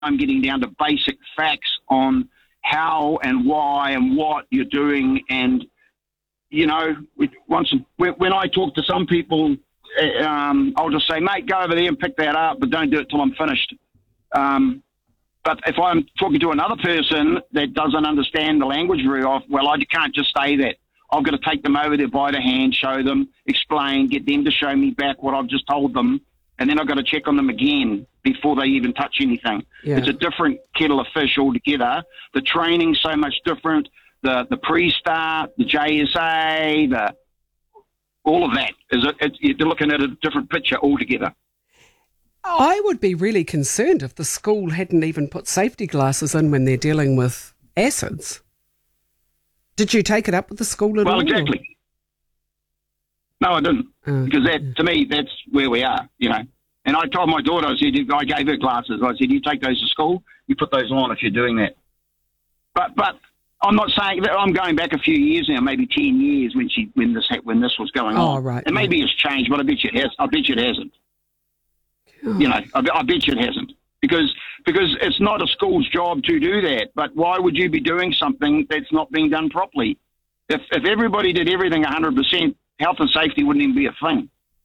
I'm getting down to basic facts on how and why and what you're doing. And, you know, when I talk to some people, I'll just say, mate, go over there and pick that up, but don't do it till I'm finished. But if I'm talking to another person that doesn't understand the language very well, I can't just say that. I've got to take them over there by the hand, show them, explain, get them to show me back what I've just told them, and then I've got to check on them again before they even touch anything. Yeah. It's a different kettle of fish altogether. The training's so much different. The pre-start, the JSA, all of that. You're looking at a different picture altogether. I would be really concerned if the school hadn't even put safety glasses in when they're dealing with acids. Did you take it up with the school at all? Well, exactly. No, I didn't. Because to me, that's where we are, you know. And I told my daughter, I gave her glasses. I said, you take those to school, you put those on if you're doing that. But I'm not saying that. I'm going back a few years now, maybe 10 years when this was going on. Oh, right. And maybe it's changed, but I bet you it hasn't. Oh. You know, I bet you it hasn't. Because it's not a school's job to do that. But why would you be doing something that's not being done properly? If everybody did everything 100%, health and safety wouldn't even be a thing.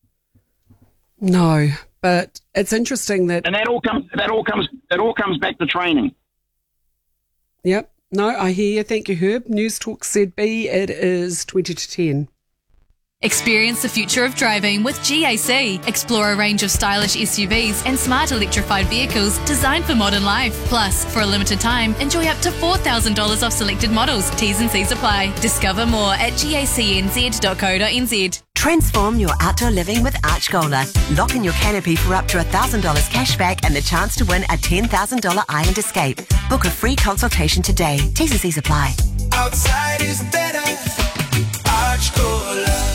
No, but it's interesting that... And it all comes back to training. Yep. No, I hear you. Thank you, Herb. News Talk ZB, it is 20 to 10. Experience the future of driving with GAC. Explore a range of stylish SUVs and smart electrified vehicles designed for modern life. Plus, for a limited time, enjoy up to $4,000 off selected models. T's and C's apply. Discover more at gacnz.co.nz. Transform your outdoor living with Archgola. Lock in your canopy for up to $1,000 cash back and the chance to win a $10,000 Island Escape. Book a free consultation today. T's and C's apply. Outside is better. Archgola.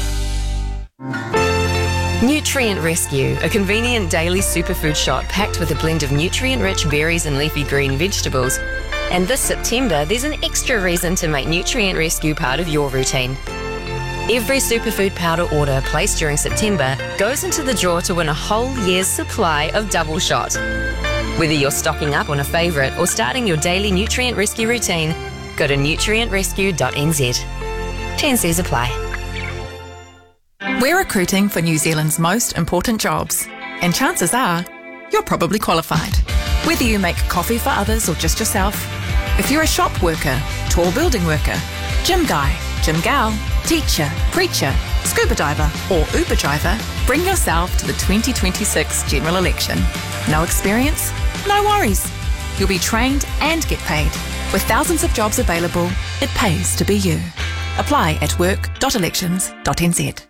Nutrient Rescue, a convenient daily superfood shot packed with a blend of nutrient-rich berries and leafy green vegetables. And this September, there's an extra reason to make Nutrient Rescue part of your routine. Every superfood powder order placed during September goes into the draw to win a whole year's supply of Double Shot. Whether you're stocking up on a favourite or starting your daily Nutrient Rescue routine, go to nutrientrescue.nz. T&Cs apply. We're recruiting for New Zealand's most important jobs, and chances are you're probably qualified. Whether you make coffee for others or just yourself, if you're a shop worker, tall building worker, gym guy, gym gal, teacher, preacher, scuba diver or Uber driver, bring yourself to the 2026 general election. No experience? No worries. You'll be trained and get paid. With thousands of jobs available, it pays to be you. Apply at work.elections.nz.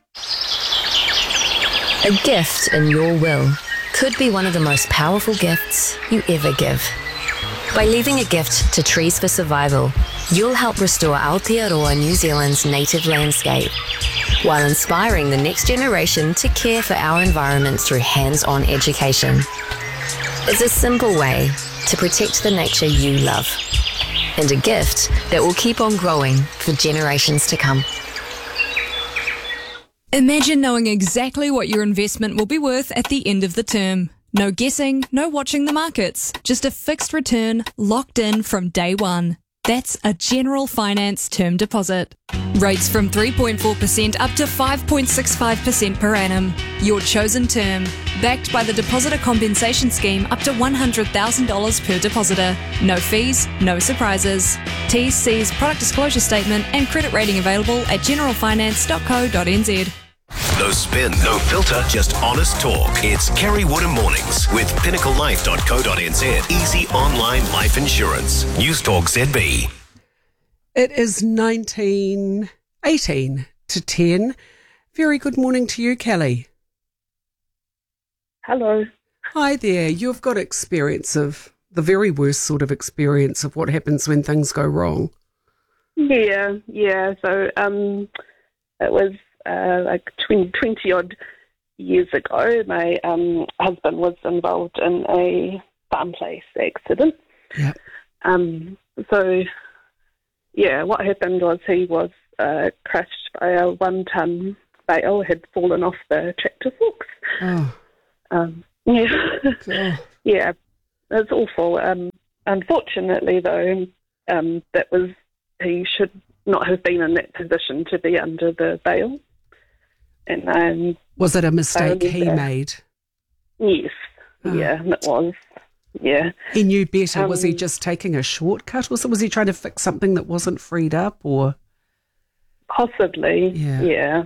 A gift in your will could be one of the most powerful gifts you ever give. By leaving a gift to Trees for Survival, you'll help restore Aotearoa New Zealand's native landscape, while inspiring the next generation to care for our environment through hands-on education. It's a simple way to protect the nature you love, and a gift that will keep on growing for generations to come. Imagine knowing exactly what your investment will be worth at the end of the term. No guessing, no watching the markets, just a fixed return locked in from day one. That's a General Finance term deposit. Rates from 3.4% up to 5.65% per annum. Your chosen term, backed by the Depositor Compensation Scheme up to $100,000 per depositor. No fees, no surprises. T's, C's, product disclosure statement and credit rating available at generalfinance.co.nz. No spin, no filter, just honest talk. It's Kerry Woodham Mornings with pinnaclelife.co.nz. Easy online life insurance. News Talk ZB. It is 18 to 10. Very good morning to you, Kelly. Hello. Hi there. You've got experience of the very worst sort of experience of what happens when things go wrong. Yeah. So it was like 20 odd years ago. My husband was involved in a farm place accident. Yep. So what happened was he was crushed by a 1-ton bale, had fallen off the tractor forks. Oh. Yeah. it's awful. Unfortunately, though, he should not have been in that position to be under the bail. And was it a mistake he made? Yes, yeah, it was. Yeah, he knew better. Was he just taking a shortcut, or was he trying to fix something that wasn't freed up, or possibly? Yeah.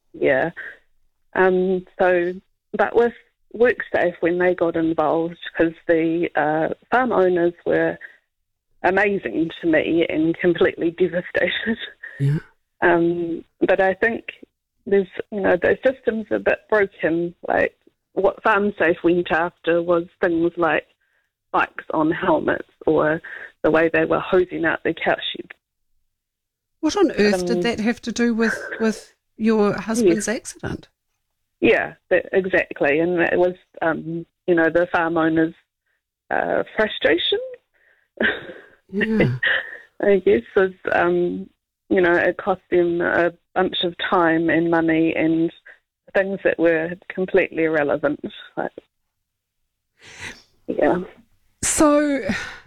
So, but with WorkSafe, when they got involved, because the farm owners were amazing to me and completely devastated. Yeah. But I think there's, the system's a bit broken. Like what FarmSafe went after was things like spikes on helmets or the way they were hosing out the cow shed. What on earth did that have to do with your husband's accident? Yeah, exactly. And it was, the farm owners' frustration. Yeah. I guess was, it cost them a bunch of time and money and things that were completely irrelevant. Yeah. So,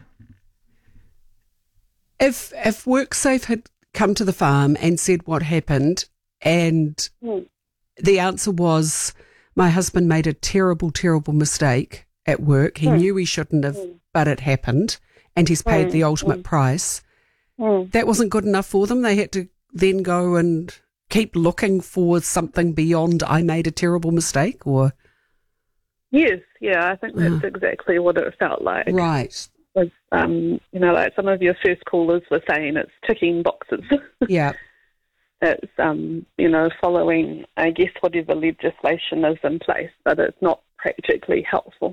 if WorkSafe had come to the farm and said what happened, and the answer was, my husband made a terrible, terrible mistake at work. He knew he shouldn't have, but it happened, and he's paid the ultimate price. That wasn't good enough for them. They had to then go and keep looking for something beyond, I made a terrible mistake, or? Yes, yeah, I think that's exactly what it felt like. Right. Was, like some of your first callers were saying, it's ticking boxes. Yeah. It's, following, I guess, whatever legislation is in place, but it's not practically helpful.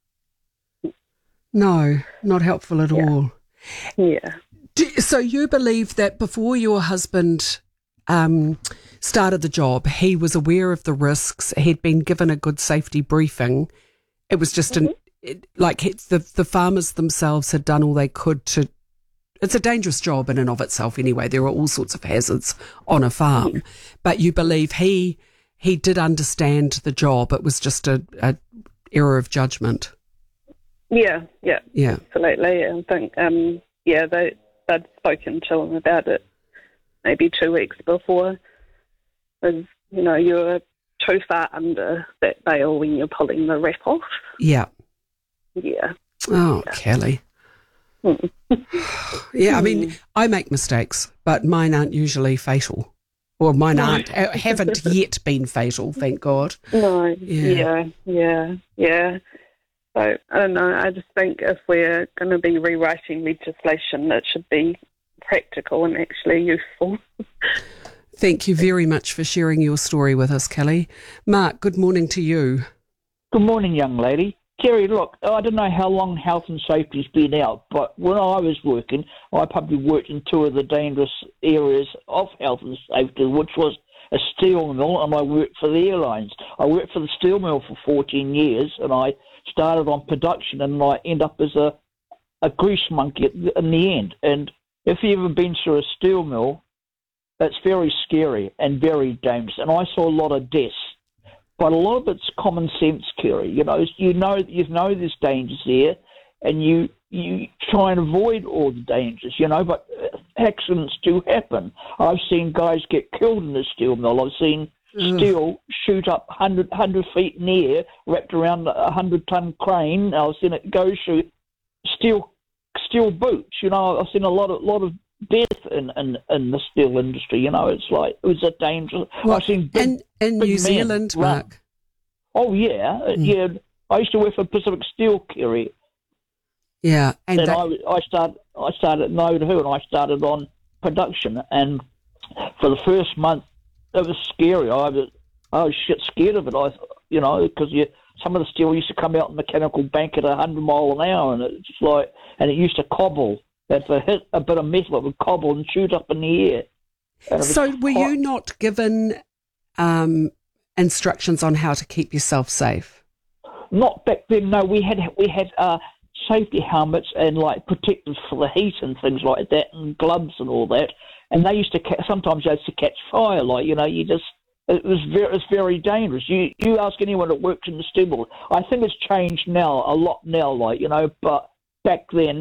No, not helpful at all. Yeah. So you believe that before your husband started the job, he was aware of the risks, he'd been given a good safety briefing. It was just the farmers themselves had done all they could to. It's a dangerous job in and of itself anyway. There are all sorts of hazards on a farm. But you believe he did understand the job. It was just a error of judgment. Yeah. Absolutely. I think, they'd spoken to him about it maybe 2 weeks before. Because, you're too far under that bail when you're pulling the wrap off. Yeah. Yeah. Oh, Kelly. Yeah, I mean, I make mistakes, but mine aren't usually fatal. Or mine haven't yet been fatal, thank God. No, yeah. So, I don't know, I just think if we're going to be rewriting legislation, it should be practical and actually useful. Thank you very much for sharing your story with us, Kelly. Mark, good morning to you. Good morning, young lady. Kerry, look, I don't know how long health and safety's been out, but when I was working, I probably worked in two of the dangerous areas of health and safety, which was a steel mill, and I worked for the airlines. I worked for the steel mill for 14 years, and I started on production, and I end up as a grease monkey in the end. And if you've ever been through a steel mill, it's very scary and very dangerous, and I saw a lot of deaths. But a lot of it's common sense, Kerry. You know there's dangers there, and you try and avoid all the dangers, but accidents do happen. I've seen guys get killed in the steel mill. I've seen steel shoot up 100 feet in the air, wrapped around a 100-ton crane. I've seen it go through steel boots. I've seen a lot of death in the steel industry. It's like it was a danger. I've seen in New Zealand, Mark. Oh yeah, yeah. I used to work for Pacific Steel, Kerry. Yeah, and I started knowing who, and I started on production. And for the first month, it was scary. I was shit scared of it. Because some of the steel used to come out in the mechanical bank at 100 miles an hour, and it's like, and it used to cobble. If it hit a bit of metal, it would cobble and shoot up in the air. So were you not given instructions on how to keep yourself safe? Not back then, no. We had safety helmets and like protectors for the heat and things like that, and gloves and all that. And they used to sometimes they used to catch fire. Like it it's very dangerous. You ask anyone that works in the stable, I think it's changed now, a lot now, but back then